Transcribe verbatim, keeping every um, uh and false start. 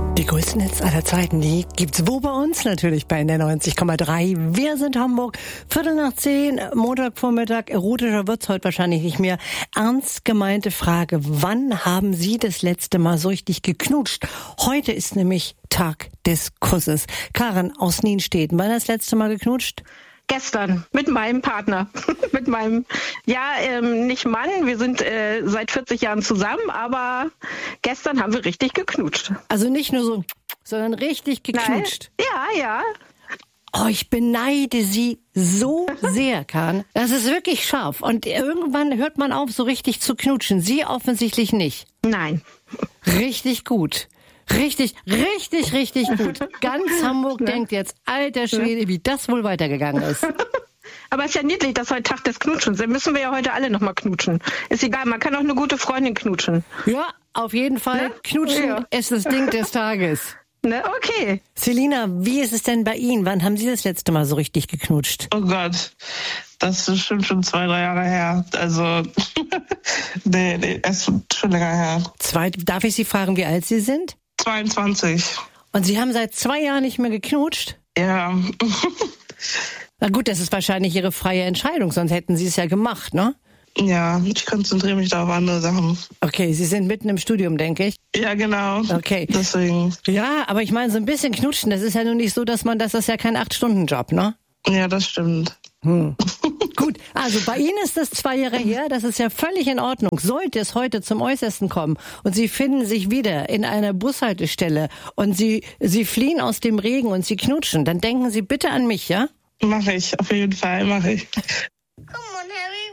Die größten Hits aller Zeiten, die gibt's wo bei uns? Natürlich bei N R neunzig Komma drei. Wir sind Hamburg, Viertel nach zehn, Montagvormittag. Erotischer wird's heute wahrscheinlich nicht mehr. Ernst gemeinte Frage, wann haben Sie das letzte Mal so richtig geknutscht? Heute ist nämlich Tag des Kusses. Karin aus Nienstedt, wann das letzte Mal geknutscht? Gestern mit meinem Partner, mit meinem, ja, ähm, nicht Mann, wir sind äh, seit vierzig Jahren zusammen, aber gestern haben wir richtig geknutscht. Also nicht nur so, sondern richtig geknutscht. Nein. Ja, ja. Oh, ich beneide Sie so sehr, Karin. Das ist wirklich scharf. Und irgendwann hört man auf, so richtig zu knutschen. Sie offensichtlich nicht. Nein. Richtig gut. Richtig, richtig, richtig gut. Ganz Hamburg ne? denkt jetzt, alter Schwede, wie das wohl weitergegangen ist. Aber es ist ja niedlich, dass heute Tag des Knutschens ist. Dann müssen wir ja heute alle nochmal knutschen. Ist egal, man kann auch eine gute Freundin knutschen. Ja, auf jeden Fall. Ne? Knutschen Ja. ist das Ding des Tages. Ne, okay. Selina, wie ist es denn bei Ihnen? Wann haben Sie das letzte Mal so richtig geknutscht? Oh Gott, das ist bestimmt schon zwei, drei Jahre her. Also, nee, nee, es ist schon länger her. Zwei, darf ich Sie fragen, wie alt Sie sind? zweiundzwanzig. Und Sie haben seit zwei Jahren nicht mehr geknutscht? Ja. Na gut, das ist wahrscheinlich Ihre freie Entscheidung, sonst hätten Sie es ja gemacht, ne? Ja, ich konzentriere mich da auf andere Sachen. Okay, Sie sind mitten im Studium, denke ich. Ja, genau. Okay. Deswegen. Ja, aber ich meine, so ein bisschen knutschen, das ist ja nun nicht so, dass man, das ist ja kein acht-Stunden-Job, ne? Ja, das stimmt. Hm. Gut, also bei Ihnen ist das zwei Jahre her, das ist ja völlig in Ordnung. Sollte es heute zum Äußersten kommen und Sie finden sich wieder in einer Bushaltestelle und Sie, Sie fliehen aus dem Regen und Sie knutschen, dann denken Sie bitte an mich, ja? Mach ich, auf jeden Fall, mach ich. Come on, Harry.